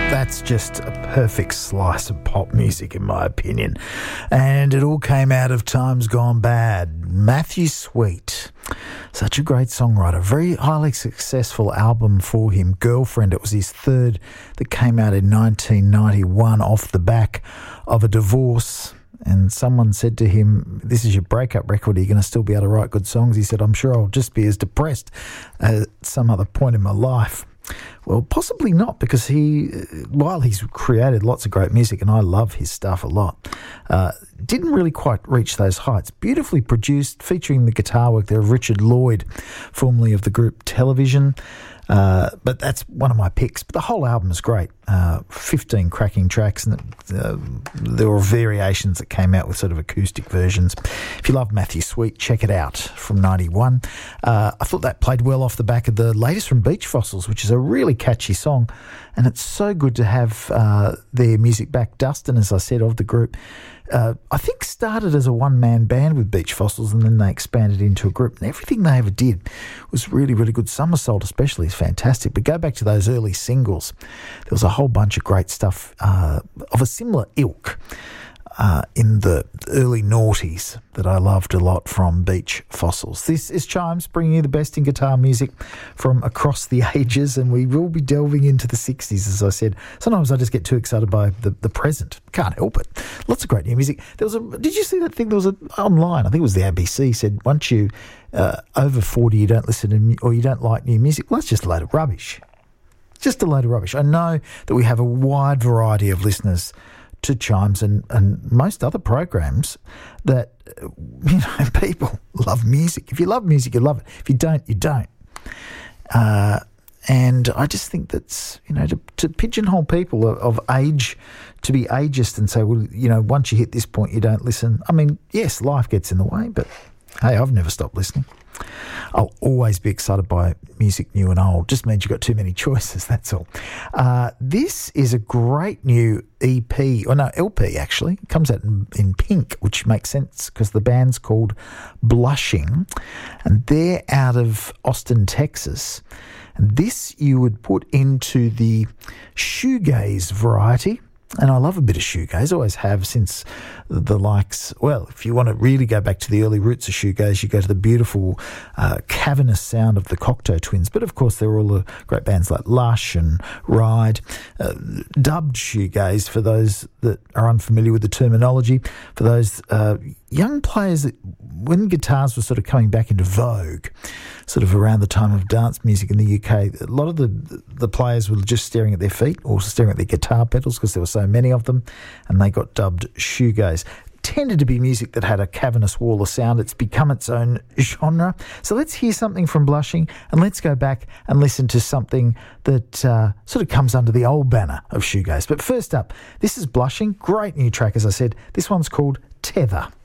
That's just a perfect slice of pop music, in my opinion. And it all came out of Times Gone Bad. Matthew Sweet, such a great songwriter. Very highly successful album for him, Girlfriend. It was his third that came out in 1991 off the back of a divorce. And someone said to him, this is your breakup record, are you going to still be able to write good songs? He said, I'm sure I'll just be as depressed at some other point in my life. Well, possibly not, because while he's created lots of great music, and I love his stuff a lot, didn't really quite reach those heights. Beautifully produced, featuring the guitar work there of Richard Lloyd, formerly of the group Television. But that's one of my picks. But the whole album is great. 15 cracking tracks, and there were variations that came out with sort of acoustic versions. If you love Matthew Sweet, check it out, from 91. I thought that played well off the back of the latest from Beach Fossils, which is a really catchy song, and it's so good to have their music back. Dustin, as I said, of the group, I think started as a one-man band with Beach Fossils, and then they expanded into a group, and everything they ever did was really, really good. Somersault especially is fantastic, but go back to those early singles. There was a whole bunch of great stuff of a similar ilk in the early noughties that I loved a lot from Beach Fossils. This is Chimes, bringing you the best in guitar music from across the ages, and we will be delving into the 60s, as I said. Sometimes I just get too excited by the present. Can't help it. Lots of great new music. Did you see that thing? There was online, I think it was the ABC, said once you over 40 you don't listen to, or you don't like new music. Well, that's just a load of rubbish. Just a load of rubbish. I know that we have a wide variety of listeners to Chimes and most other programs that, people love music. If you love music, you love it. If you don't, you don't. And I just think that's, to pigeonhole people of age, to be ageist and say, well, once you hit this point, you don't listen. I mean, yes, life gets in the way, but hey, I've never stopped listening. I'll always be excited by music new and old. Just means you've got too many choices, that's all. This is a great new EP, or no, LP actually. It comes out in pink, which makes sense because the band's called Blushing, and they're out of Austin, Texas. And this you would put into the shoegaze variety. And I love a bit of shoegaze, always have since the likes. Well, if you want to really go back to the early roots of shoegaze, you go to the beautiful cavernous sound of the Cocteau Twins. But of course, there are all the great bands like Lush and Ride. Dubbed shoegaze, for those that are unfamiliar with the terminology, for those young players that, when guitars were sort of coming back into vogue, sort of around the time of dance music in the UK, a lot of the players were just staring at their feet or staring at their guitar pedals because there were so many of them, and they got dubbed shoegaze. Tended to be music that had a cavernous wall of sound. It's become its own genre. So let's hear something from Blushing, and let's go back and listen to something that sort of comes under the old banner of shoegaze. But first up, this is Blushing. Great new track, as I said. This one's called Tether.